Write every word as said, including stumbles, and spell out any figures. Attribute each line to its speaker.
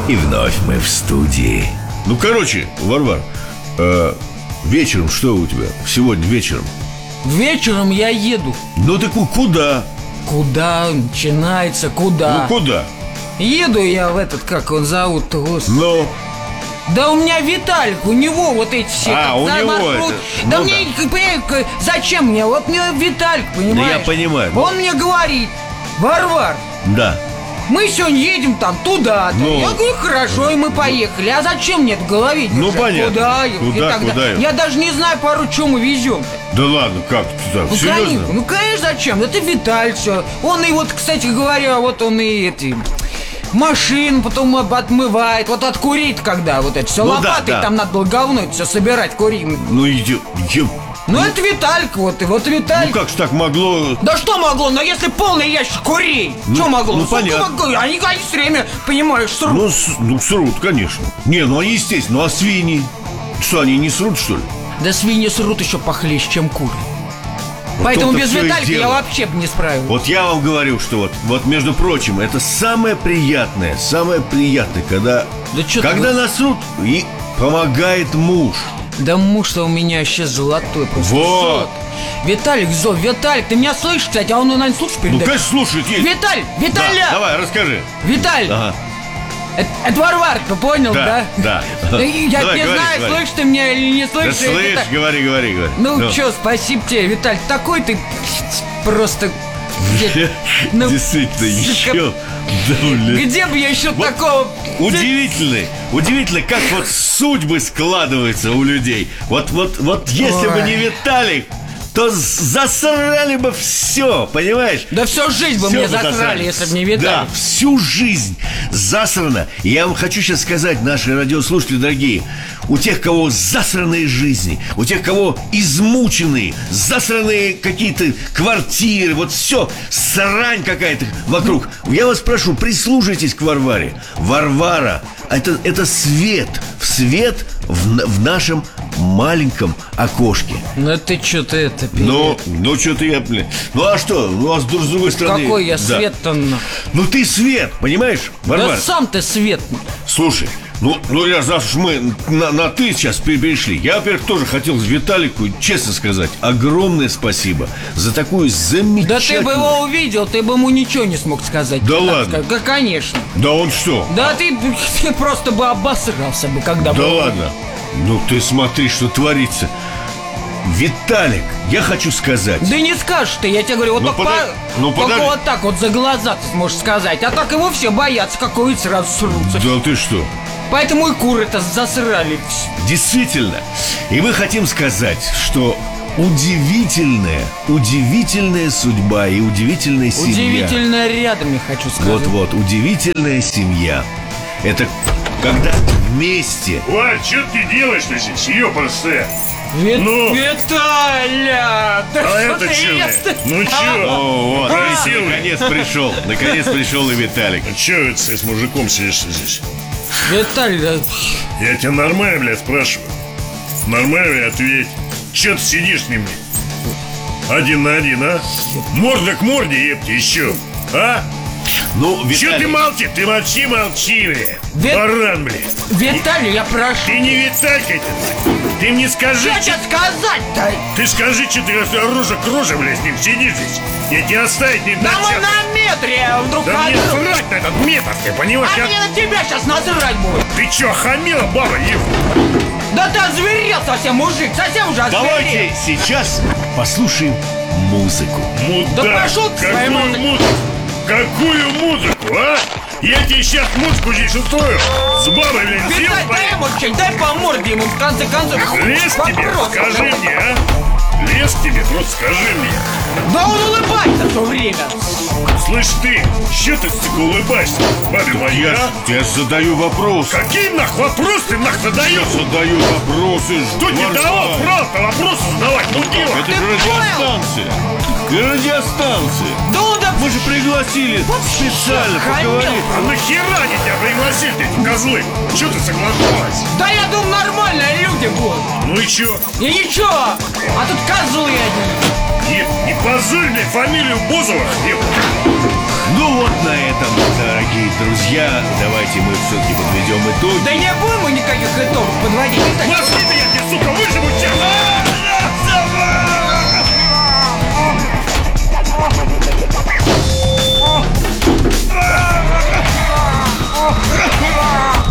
Speaker 1: И вновь мы в студии.
Speaker 2: Ну, короче, Варвар, э, вечером что у тебя? Сегодня вечером?
Speaker 3: Вечером я еду.
Speaker 2: Ну, так куда?
Speaker 3: Куда начинается, куда?
Speaker 2: Ну, куда?
Speaker 3: Еду я в этот, как он зовут-то, господи.
Speaker 2: Ну?
Speaker 3: Да у меня Виталик, у него вот эти все.
Speaker 2: А, у него
Speaker 3: маршрут.
Speaker 2: это,
Speaker 3: Да
Speaker 2: ну
Speaker 3: мне, понимаешь, зачем мне? Вот мне Виталик, понимаешь?
Speaker 2: Да я понимаю.
Speaker 3: Он мне говорит: Варвар,
Speaker 2: Да.
Speaker 3: мы сегодня едем там туда-то.
Speaker 2: Ну.
Speaker 3: Я говорю, хорошо, и мы поехали. А зачем мне это в голове держать?
Speaker 2: Ну, понятно.
Speaker 3: Куда?
Speaker 2: Куда,
Speaker 3: и
Speaker 2: куда?
Speaker 3: Я даже не знаю порой, что мы везем-то.
Speaker 2: Да ладно, как ты так?
Speaker 3: Ну,
Speaker 2: Серьезно?
Speaker 3: конечно, ну, конечно, зачем? Это Виталь, все. Он и вот, кстати говоря, вот он и эти... машин потом отмывает. Вот откурит, когда вот это все
Speaker 2: Ну,
Speaker 3: лопатой,
Speaker 2: да, да.
Speaker 3: там надо было говно это все собирать, курить.
Speaker 2: Ну, иди, иди.
Speaker 3: Ну, это Виталька, вот, и вот
Speaker 2: Ну,
Speaker 3: Виталька.
Speaker 2: как ж так могло?
Speaker 3: Да что могло? Но если полный ящик курей,
Speaker 2: Ну,
Speaker 3: что могло?
Speaker 2: ну,
Speaker 3: Сколько
Speaker 2: понятно.
Speaker 3: могло? Они, они все время, понимаешь, срут.
Speaker 2: Ну, с- ну, срут, конечно. Не, ну, а естественно, ну, а свиньи? Что, они не срут, что ли?
Speaker 3: Да свиньи срут еще похлеще, чем куры.
Speaker 2: Вот
Speaker 3: Поэтому
Speaker 2: том-то
Speaker 3: без
Speaker 2: всё и
Speaker 3: Витальки я
Speaker 2: дело.
Speaker 3: вообще бы не справился.
Speaker 2: Вот я вам говорю, что вот, вот между прочим, это самое приятное, самое приятное, когда,
Speaker 3: Да чё ты
Speaker 2: когда
Speaker 3: вот-
Speaker 2: насрут, и помогает муж.
Speaker 3: Да муж-то у меня сейчас золотой просто.
Speaker 2: Вот.
Speaker 3: Виталик, зов, Виталик, ты меня слышишь, кстати, а он, наверное, слушает
Speaker 2: Ну,
Speaker 3: передачу?
Speaker 2: конечно, слушает есть.
Speaker 3: Виталь,
Speaker 2: Да,
Speaker 3: Виталя!
Speaker 2: давай, расскажи.
Speaker 3: Виталь,
Speaker 2: Ага.
Speaker 3: это, это Варвар, ты понял, да?
Speaker 2: Да, да.
Speaker 3: И Я
Speaker 2: Давай,
Speaker 3: не
Speaker 2: говори,
Speaker 3: знаю,
Speaker 2: говори.
Speaker 3: слышишь ты меня или не
Speaker 2: Да
Speaker 3: слышишь.
Speaker 2: слышь,
Speaker 3: это-
Speaker 2: говори, говори, говори.
Speaker 3: Ну, чё, спасибо тебе, Виталь, такой ты просто... где- ну,
Speaker 2: Действительно,
Speaker 3: сука,
Speaker 2: еще. Да, блин.
Speaker 3: Где бы я еще
Speaker 2: Вот
Speaker 3: такого...
Speaker 2: Удивительно, удивительно, как вот судьбы складываются у людей. Вот, вот, вот если бы
Speaker 3: Ой.
Speaker 2: не Виталик, то засрали бы все, понимаешь?
Speaker 3: Да всю жизнь бы
Speaker 2: Всё
Speaker 3: мне
Speaker 2: бы
Speaker 3: засрали, если бы не
Speaker 2: Да,
Speaker 3: Виталик.
Speaker 2: всю жизнь засрано. И я вам хочу сейчас сказать, наши радиослушатели дорогие, у тех, кого засранные жизни, у тех, кого измученные, засранные какие-то квартиры, вот все, срань какая-то вокруг. Я вас прошу, прислушайтесь к Варваре. Варвара – это, это свет, свет в, в нашем маленьком окошке.
Speaker 3: Ну ты что ты это...
Speaker 2: Ну, ну что-то я, блин. Ну а что? Ну а с друг- с другой стороны.
Speaker 3: Какой я
Speaker 2: да.
Speaker 3: свет-то... на-
Speaker 2: Ну ты свет, понимаешь, Варвар?
Speaker 3: Да сам ты свет.
Speaker 2: Слушай, ну, ну раз уж мы на, на ты сейчас пере- перешли. Я, во-первых, тоже хотел Виталику, честно сказать, огромное спасибо за такую
Speaker 3: Да
Speaker 2: замечательную...
Speaker 3: ты бы его увидел, ты бы ему ничего не смог сказать.
Speaker 2: Да
Speaker 3: Так
Speaker 2: ладно?
Speaker 3: сказать. Да, конечно.
Speaker 2: Да он что?
Speaker 3: Да ты, ты просто бы обосрался бы, когда бы...
Speaker 2: Да ладно? Ну ты смотри, что творится. Виталик, я хочу сказать.
Speaker 3: Да не скажешь ты, я тебе говорю, вот
Speaker 2: Ну,
Speaker 3: только,
Speaker 2: подай-
Speaker 3: по-
Speaker 2: ну,
Speaker 3: только
Speaker 2: подожди.
Speaker 3: вот так вот за глаза ты сможешь сказать. А так его все боятся, какой сразу срутся.
Speaker 2: Да ты что?
Speaker 3: Поэтому и куры-то засрали.
Speaker 2: Действительно. И мы хотим сказать, что удивительная, удивительная судьба и удивительная семья.
Speaker 3: Удивительно рядом, я хочу сказать.
Speaker 2: Вот-вот, удивительная семья. Это когда вместе.
Speaker 4: Валь, что ты делаешь-то здесь? Ёпрст.
Speaker 3: Ви-
Speaker 4: Ну?
Speaker 3: Виталя! Да
Speaker 4: А
Speaker 3: что
Speaker 4: это
Speaker 3: ты
Speaker 4: чё?
Speaker 3: ест?
Speaker 4: Ну чё?
Speaker 2: О, вот,
Speaker 4: А!
Speaker 2: видите, наконец пришел. Наконец пришел и Виталик.
Speaker 4: Чё это ты с мужиком сидишь здесь?
Speaker 3: Виталь, да,
Speaker 4: Я тебя нормально, блядь, спрашиваю. Нормально ответь. Чё ты сидишь с ним? Один на один, а? Морда к морде, епти, еще. А?
Speaker 2: Ну,
Speaker 4: Чё ты
Speaker 2: Виталик,
Speaker 4: молчи? Ты молчи, молчи, блядь.
Speaker 3: Ви-
Speaker 4: Баран, блядь.
Speaker 3: Виталий, я прошу.
Speaker 4: Ты не Виталька ты. Ты мне скажи,
Speaker 3: Что тебе сказать-то?
Speaker 4: ты скажи, что ты рожа к роже, блядь, с ним сидишь здесь. Я тебя оставить не
Speaker 3: Да
Speaker 4: дам.
Speaker 3: мы
Speaker 4: щас.
Speaker 3: на метре вдруг
Speaker 4: Да мне
Speaker 3: одну.
Speaker 4: срать на этот метод, ты понимаешь?
Speaker 3: А
Speaker 4: Я-
Speaker 3: мне на тебя сейчас насрать будет.
Speaker 4: Ты чё, охамела, баба, еб?
Speaker 3: Да ты озверел совсем, мужик, совсем уже озверел.
Speaker 2: давайте сейчас послушаем музыку.
Speaker 4: Мудак,
Speaker 3: Да пошёл ты своей
Speaker 4: какую
Speaker 3: музыкой.
Speaker 4: музыку? Какую музыку, а? Я тебе сейчас музыку здесь устрою. С бабой, блядь, сил
Speaker 3: Виталь, дай ему что-нибудь, дай по морде ему, в конце концов.
Speaker 4: Лез тебе,
Speaker 3: Вопрос.
Speaker 4: скажи мне, а? Лез тебе, просто скажи мне.
Speaker 3: Да он улыбается все время.
Speaker 4: Слышь ты, чё ты, сука, улыбаешься? Бабе моя,
Speaker 2: Я,
Speaker 4: а?
Speaker 2: я задаю вопрос.
Speaker 4: Какие нах вопросы ты нах задаешь?
Speaker 2: Задаю вопросы.
Speaker 4: Кто тебе
Speaker 2: Варвар.
Speaker 4: давал право-то вопросы задавать? Ну, дело.
Speaker 2: Это
Speaker 3: Ты
Speaker 2: же
Speaker 3: понял?
Speaker 2: радиостанция. И радиостанция.
Speaker 3: Да он да...
Speaker 2: Мы же пригласили специально
Speaker 3: хамел.
Speaker 2: поговорить.
Speaker 4: А нахера они тебя пригласили, эти козлы? Чё ты соглашалась?
Speaker 3: Да я думаю, нормальные люди будут.
Speaker 4: Ну и чё?
Speaker 3: И ничего, а тут козлы одни.
Speaker 4: Не, не позорь мне фамилию Бузовых, еб.
Speaker 2: Ну Ну вот на этом, дорогие друзья, давайте мы все-таки подведем итоги.
Speaker 3: Да не будем мы никаких итогов подводить. Итак,